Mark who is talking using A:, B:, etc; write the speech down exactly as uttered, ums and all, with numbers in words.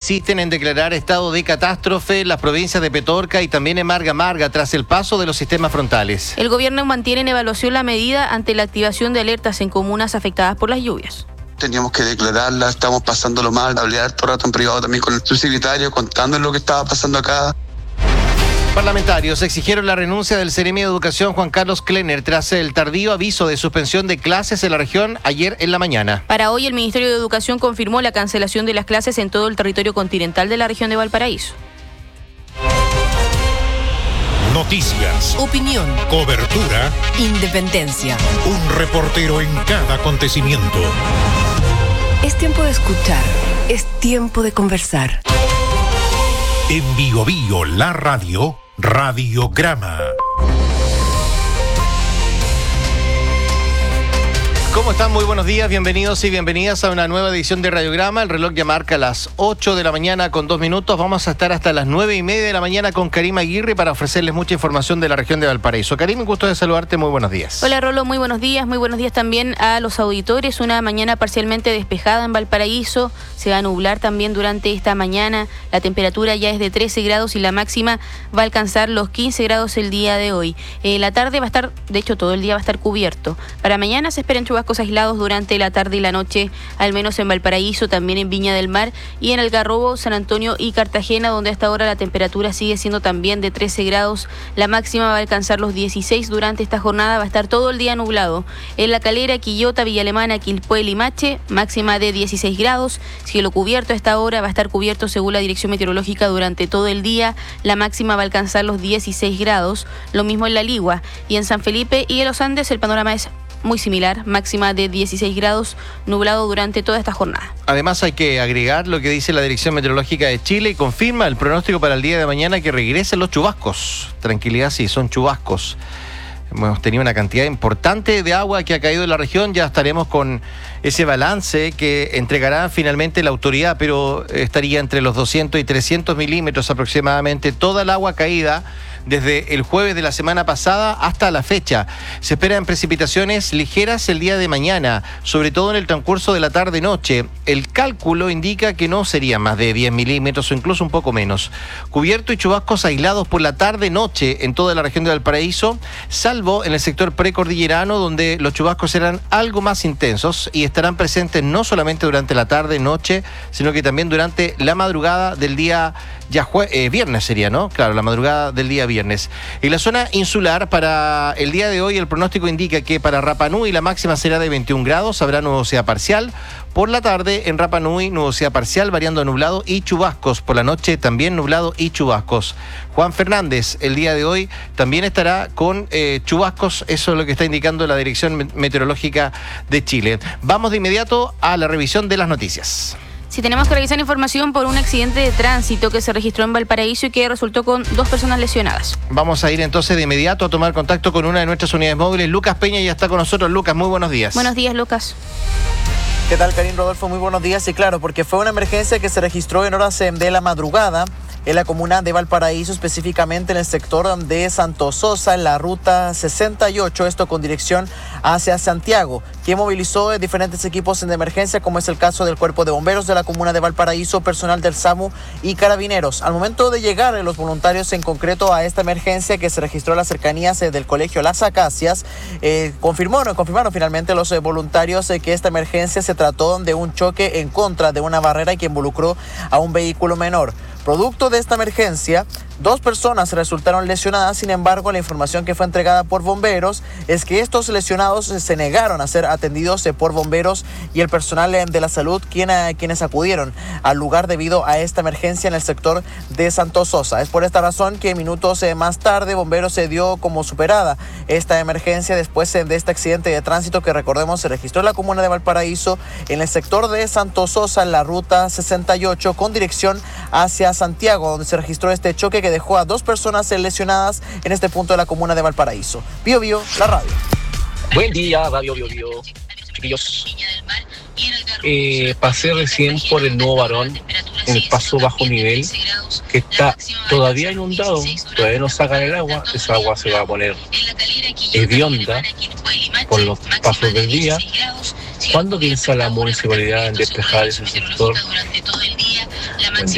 A: insisten en declarar estado de catástrofe en las provincias de Petorca y también en Marga Marga tras el paso de los sistemas frontales.
B: El gobierno mantiene en evaluación la medida ante la activación de alertas en comunas afectadas por las lluvias.
C: Teníamos que declararla, estamos pasándolo mal, hablé harto rato en privado también con el subsecretario contando lo que estaba pasando acá.
A: Parlamentarios exigieron la renuncia del Seremi de Educación Juan Carlos Klenner tras el tardío aviso de suspensión de clases en la región ayer en la mañana.
B: Para hoy el Ministerio de Educación confirmó la cancelación de las clases en todo el territorio continental de la región de Valparaíso.
D: Noticias,
E: opinión,
D: cobertura,
E: independencia.
D: Un reportero en cada acontecimiento.
E: Es tiempo de escuchar, es tiempo de conversar.
D: En Bio Bio, la radio, Radiograma.
A: ¿Cómo están? Muy buenos días, bienvenidos y bienvenidas a una nueva edición de Radiograma. El reloj ya marca las ocho de la mañana con dos minutos. Vamos a estar hasta las nueve y media de la mañana con Karim Aguirre para ofrecerles mucha información de la región de Valparaíso. Karim, un gusto de saludarte, muy buenos días.
B: Hola Rolo, muy buenos días, muy buenos días también a los auditores. Una mañana parcialmente despejada en Valparaíso, se va a nublar también durante esta mañana. La temperatura ya es de trece grados y la máxima va a alcanzar los quince grados el día de hoy. Eh, la tarde va a estar, de hecho todo el día va a estar cubierto. Para mañana se esperan chubascos aislados durante la tarde y la noche, al menos en Valparaíso, también en Viña del Mar y en Algarrobo, San Antonio y Cartagena, donde hasta ahora la temperatura sigue siendo también de trece grados. La máxima va a alcanzar los dieciséis durante esta jornada, va a estar todo el día nublado. En La Calera, Quillota, Villa Alemana, Quilpué, Limache, máxima de dieciséis grados. Cielo cubierto a esta hora, va a estar cubierto según la Dirección Meteorológica durante todo el día. La máxima va a alcanzar los dieciséis grados. Lo mismo en La Ligua y en San Felipe y en los Andes el panorama es muy similar, máxima de dieciséis grados, nublado durante toda esta jornada.
A: Además hay que agregar lo que dice la Dirección Meteorológica de Chile y confirma el pronóstico para el día de mañana que regresen los chubascos. Tranquilidad, sí, son chubascos. Hemos tenido una cantidad importante de agua que ha caído en la región, ya estaremos con ese balance que entregará finalmente la autoridad, pero estaría entre los doscientos y trescientos milímetros aproximadamente toda el agua caída desde el jueves de la semana pasada hasta la fecha. Se esperan precipitaciones ligeras el día de mañana, sobre todo en el transcurso de la tarde-noche. El cálculo indica que no serían más de diez milímetros o incluso un poco menos. Cubierto y chubascos aislados por la tarde-noche en toda la región de Valparaíso, salvo en el sector precordillerano, donde los chubascos serán algo más intensos y estarán presentes no solamente durante la tarde-noche, sino que también durante la madrugada del día ya jue- eh, viernes sería, ¿no? Claro, la madrugada del día viernes. En la zona insular, para el día de hoy, el pronóstico indica que para Rapa Nui la máxima será de veintiún grados, habrá nubosidad parcial. Por la tarde, en Rapa Nui, nubosidad parcial, variando a nublado y chubascos. Por la noche, también nublado y chubascos. Juan Fernández, el día de hoy, también estará con eh, chubascos. Eso es lo que está indicando la Dirección Meteorológica de Chile. Vamos de inmediato a la revisión de las noticias.
B: Si tenemos que revisar información por un accidente de tránsito que se registró en Valparaíso y que resultó con dos personas lesionadas.
A: Vamos a ir entonces de inmediato a tomar contacto con una de nuestras unidades móviles. Lucas Peña ya está con nosotros. Lucas, muy buenos días.
B: Buenos días, Lucas.
F: ¿Qué tal, Karim, Rodolfo? Muy buenos días. Y claro, porque fue una emergencia que se registró en horas de la madrugada en la comuna de Valparaíso, específicamente en el sector de Santo Sosa, en la ruta sesenta y ocho, esto con dirección hacia Santiago, que movilizó diferentes equipos de emergencia, como es el caso del Cuerpo de Bomberos de la comuna de Valparaíso, personal del SAMU y carabineros. Al momento de llegar los voluntarios en concreto a esta emergencia que se registró en las cercanías del colegio Las Acacias, eh, confirmaron, confirmaron finalmente los eh, voluntarios eh, que esta emergencia se trató de un choque en contra de una barrera que involucró a un vehículo menor. Producto de esta emergencia, dos personas resultaron lesionadas. Sin embargo, la información que fue entregada por bomberos es que estos lesionados se negaron a ser atendidos por bomberos y el personal de la salud quienes acudieron al lugar debido a esta emergencia en el sector de Santo Sosa. Es por esta razón que minutos más tarde bomberos se dio como superada esta emergencia después de este accidente de tránsito que, recordemos, se registró en la comuna de Valparaíso en el sector de Santo Sosa, en la ruta sesenta y ocho con dirección hacia Santiago, donde se registró este choque que dejó a dos personas lesionadas en este punto de la comuna de Valparaíso. Bio Bio, la radio.
G: Buen día, Radio Bio Bio. Chiquillos, eh, pasé recién por el Nuevo Barón, en el paso bajo nivel, que está todavía inundado, todavía no sacan el agua. Esa agua se va a poner hedionda por los pasos del día. ¿Cuándo piensa la municipalidad en despejar ese sector?